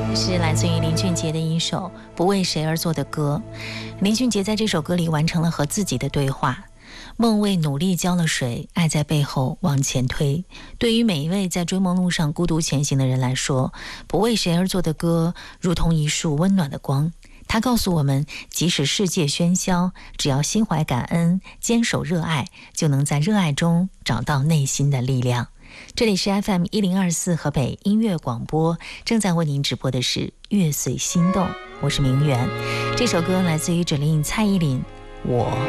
是来自于林俊杰的一首《不为谁而作的歌》。林俊杰在这首歌里完成了和自己的对话。梦为努力浇了水，爱在背后往前推。对于每一位在追梦路上孤独前行的人来说，不为谁而作的歌如同一束温暖的光。它告诉我们，即使世界喧嚣，只要心怀感恩，坚守热爱，就能在热爱中找到内心的力量。这里是 FM1024 河北音乐广播，正在为您直播的是乐岁心动，我是明媛。这首歌来自于指令蔡依林，我